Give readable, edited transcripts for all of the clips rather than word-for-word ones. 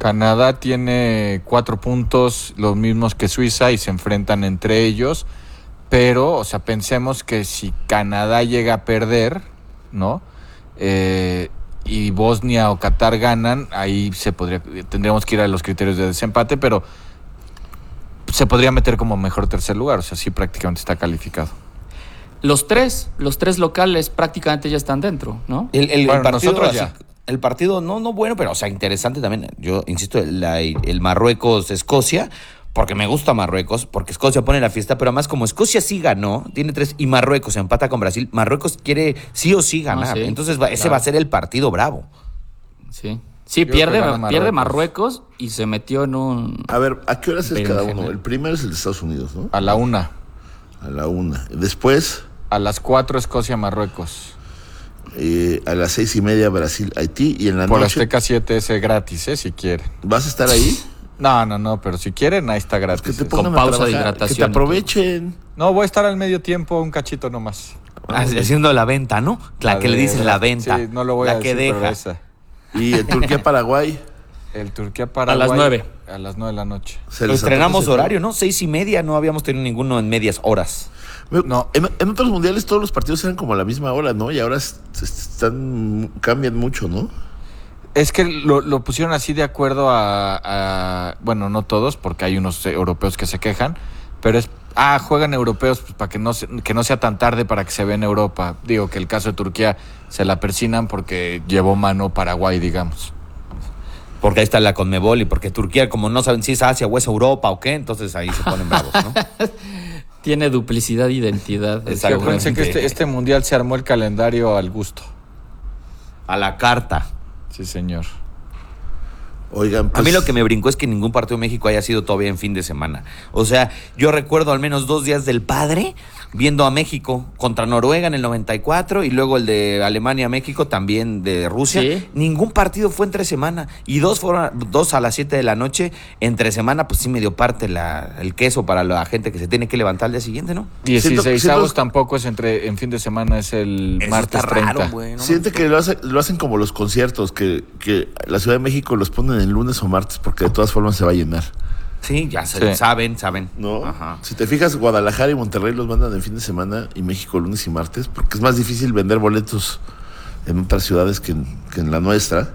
Canadá tiene 4 puntos, los mismos que Suiza, y se enfrentan entre ellos. Pero, o sea, pensemos que si Canadá llega a perder, ¿no? Y Bosnia o Qatar ganan, ahí tendríamos que ir a los criterios de desempate, pero se podría meter como mejor tercer lugar, o sea, sí prácticamente está calificado. Los tres locales prácticamente ya están dentro, ¿no? El partido, nosotros ya. El partido no bueno, pero o sea, interesante también. Yo insisto, el Marruecos-Escocia, porque me gusta Marruecos, porque Escocia pone la fiesta, pero además como Escocia sí ganó, tiene 3, y Marruecos empata con Brasil, Marruecos quiere sí o sí ganar. Sí, entonces ese va a ser el partido bravo. Sí. Sí, pierde Marruecos y se metió en un... A ver, ¿a qué horas es cada uno? El primero es el de Estados Unidos, ¿no? A la 1. A la 1. Después... A las 4 Escocia-Marruecos. A las 6:30 Brasil-Haití. Y en la Por noche... Azteca 7 es gratis, si quieren. ¿Vas a estar ahí? No, pero si quieren, ahí está gratis. Pues que te pongan con pausa a de trabajar, hidratación. que te aprovechen. No, voy a estar al medio tiempo un cachito nomás. Haciendo la venta, ¿no? La que le dicen la venta. Sí, no lo voy la a decir, que deja. pero esa. Y en Turquía-Paraguay. El Turquía-Paraguay. A las 9. A las 9 de la noche. Se Lo les estrenamos antoja ese horario, ¿no? 6:30, no habíamos tenido ninguno en medias horas. No. En otros mundiales todos los partidos eran como a la misma hora, ¿no? Y ahora cambian mucho, ¿no? Es que lo pusieron así de acuerdo a... Bueno, no todos, porque hay unos europeos que se quejan, pero juegan europeos pues, para que no sea tan tarde para que se vea en Europa. Digo que el caso de Turquía se la persinan porque llevó mano Paraguay, digamos. Porque ahí está la Conmebol y porque Turquía, como no saben si es Asia o es Europa o qué, entonces ahí se ponen bravos, ¿no? Tiene duplicidad de identidad. Exacto. Yo pensé que este mundial se armó el calendario al gusto. A la carta. Sí, señor. Oigan, pues... A mí lo que me brincó es que ningún partido de México haya sido todavía en fin de semana. O sea, yo recuerdo al menos 2 días del Padre viendo a México contra Noruega en el 94 y luego el de Alemania-México también de Rusia. ¿Sí? Ningún partido fue entre semana y 2 a las 7 de la noche. Entre semana pues sí me dio parte el queso para la gente que se tiene que levantar al día siguiente, ¿no? 16avos tampoco es en fin de semana, es el Eso martes está raro, 30. güey, ¿no? Siente que lo hacen como los conciertos, que la Ciudad de México los ponen el lunes o martes porque de todas formas se va a llenar. Sí, ya Sí. saben. ¿No? Ajá. Si te fijas, Guadalajara y Monterrey los mandan en fin de semana y México lunes y martes, porque es más difícil vender boletos en otras ciudades que en la nuestra.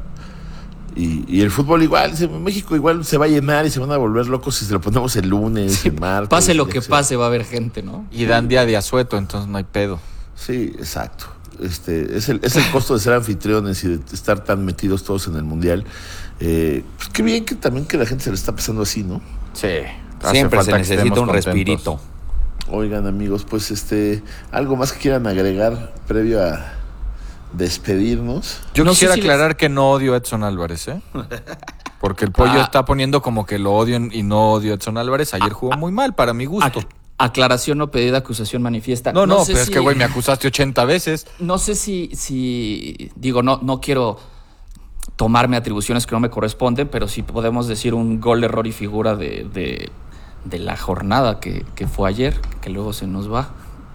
Y el fútbol igual, México igual se va a llenar y se van a volver locos si se lo ponemos el lunes, el martes. Pase lo que sea. pase, va a haber gente, ¿no? Y dan día de asueto, entonces no hay pedo. Sí, exacto. Es el costo de ser anfitriones y de estar tan metidos todos en el mundial. Pues qué bien que también que la gente se le está pasando así, ¿no? Sí. Siempre se necesita un respirito. Oigan, amigos, pues algo más que quieran agregar previo a despedirnos. Yo No quisiera sé si aclarar que no odio a Edson Álvarez, porque el pollo está poniendo como que lo odio y no odio a Edson Álvarez. Ayer jugó muy mal, para mi gusto. Aclaración no pedida, acusación manifiesta. No, sé pero es que, güey, me acusaste 80 veces. No sé si digo, no quiero tomarme atribuciones que no me corresponden, pero sí podemos decir un gol, error y figura de la jornada que fue ayer, que luego se nos va.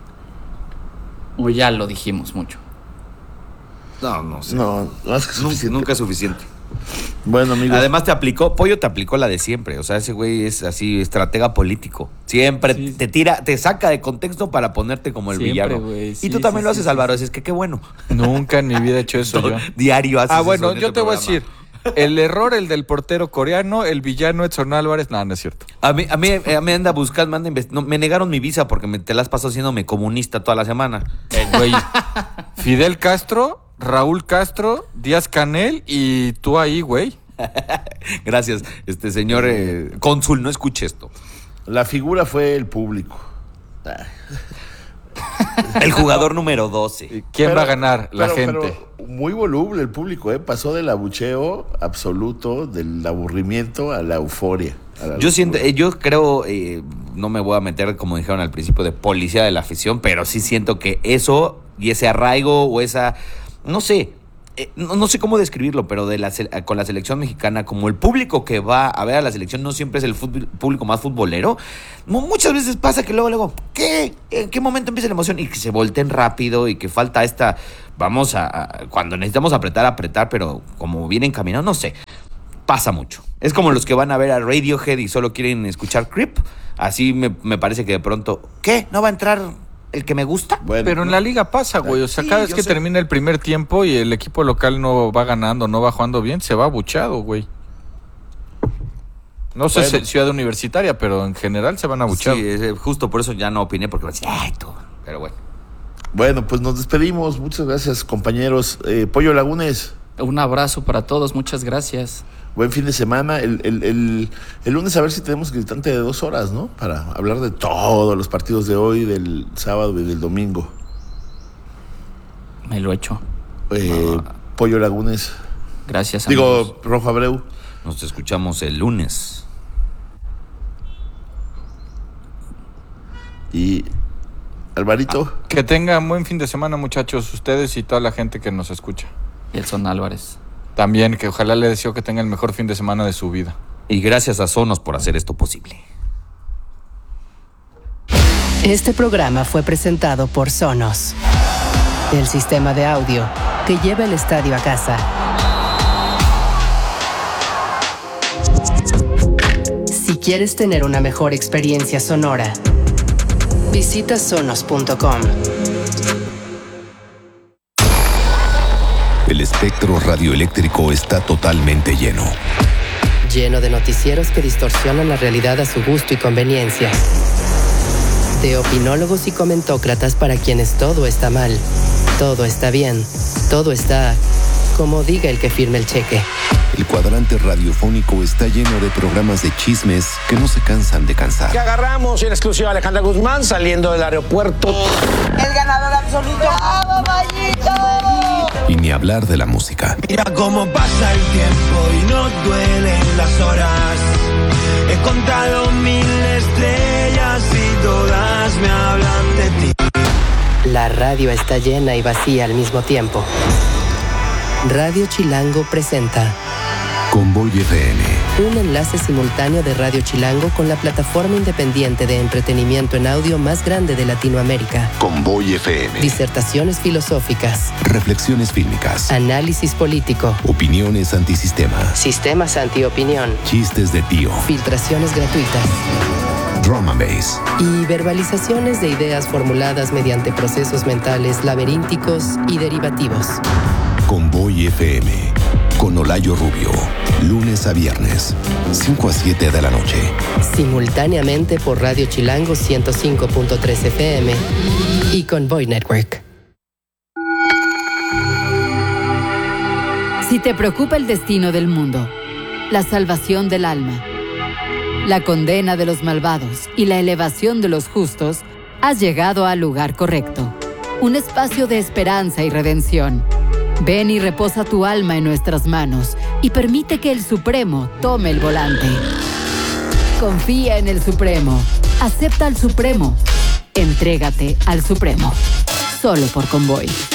O ya lo dijimos mucho. No sé. No es que suficiente. Nunca es suficiente. Bueno, amigos. Además Pollo te aplicó la de siempre. O sea, ese güey es así, estratega político. Siempre te saca de contexto para ponerte como el Siempre, villano. güey, Y sí, tú también sí, lo haces, sí, Álvaro. Así es que qué bueno. Nunca en mi vida he hecho eso yo. Diario haces eso Bueno, en yo este te voy a programa. decir, el error, el del portero coreano, el villano Edson Álvarez, no es cierto. A mí anda buscando, me negaron mi visa porque te las paso haciéndome comunista toda la semana. Güey, Fidel Castro, Raúl Castro, Díaz Canel y tú ahí, güey. Gracias, señor cónsul, no escuche esto. La figura fue el público. El jugador número 12. ¿Quién va a ganar? La gente. Pero muy voluble el público, Pasó del abucheo absoluto, del aburrimiento a la euforia. Yo creo, no me voy a meter, como dijeron al principio, de policía de la afición, pero sí siento que eso y ese arraigo o esa, no sé cómo describirlo, pero con la selección mexicana, como el público que va a ver a la selección no siempre es el público más futbolero, muchas veces pasa que luego, ¿en qué momento empieza la emoción? Y que se volteen rápido y que falta cuando necesitamos apretar, pero como vienen caminando, no sé. pasa mucho. Es como los que van a ver a Radiohead y solo quieren escuchar Creep. Así me parece que de pronto, ¿qué? ¿No va a entrar el que me gusta? Bueno, Pero en la liga pasa, güey. O sea, Sí, cada vez yo que sé. termina el primer tiempo y el equipo local no va ganando, no va jugando bien, se va abuchado, güey. No sé Bueno. si Ciudad Universitaria, pero en general se van abuchados. Sí, justo por eso ya no opiné, porque me decía, ay, tú. Pero bueno. Bueno, pues nos despedimos. Muchas gracias, compañeros. Pollo Lagunes, Un abrazo para todos, muchas gracias. buen fin de semana. El lunes a ver si tenemos gritante de 2 horas, ¿no? Para hablar de todos los partidos de hoy, del sábado y del domingo. Me lo echo. Pollo Lagunes. Gracias, amigos. Digo, Rojo Abreu. Nos escuchamos el lunes. Y Alvarito. Que tengan buen fin de semana, muchachos, ustedes y toda la gente que nos escucha. Edson Álvarez. También, que ojalá le deseo que tenga el mejor fin de semana de su vida. Y gracias a Sonos por hacer esto posible. Este programa fue presentado por Sonos, el sistema de audio que lleva el estadio a casa. Si quieres tener una mejor experiencia sonora, visita sonos.com. El espectro radioeléctrico está totalmente lleno. Lleno de noticieros que distorsionan la realidad a su gusto y conveniencia. De opinólogos y comentócratas para quienes todo está mal, todo está bien, todo está como diga el que firme el cheque. El cuadrante radiofónico está lleno de programas de chismes que no se cansan de cansar. Que agarramos en exclusiva a Alejandra Guzmán saliendo del aeropuerto. El ganador absoluto. ¡Bravo, Mayito! Y ni hablar de la música. Mira cómo pasa el tiempo y no duelen las horas. He contado 1000 estrellas y todas me hablan de ti. La radio está llena y vacía al mismo tiempo. Radio Chilango presenta Convoy FM. un enlace simultáneo de Radio Chilango con la plataforma independiente de entretenimiento en audio más grande de Latinoamérica. Convoy FM. Disertaciones filosóficas, Reflexiones fílmicas. análisis político, Opiniones antisistema. sistemas antiopinión, Chistes de tío. filtraciones gratuitas Drum and Bass. y verbalizaciones de ideas formuladas mediante procesos mentales laberínticos y derivativos. Convoy FM. Con Olayo Rubio. Lunes a viernes. 5 a 7 de la noche. Simultáneamente por Radio Chilango 105.3 FM y Convoy Network. Si te preocupa el destino del mundo, la salvación del alma, la condena de los malvados y la elevación de los justos, has llegado al lugar correcto. Un espacio de esperanza y redención. Ven y reposa tu alma en nuestras manos y permite que el Supremo tome el volante. Confía en el Supremo. Acepta al Supremo. Entrégate al Supremo. Solo por Convoy.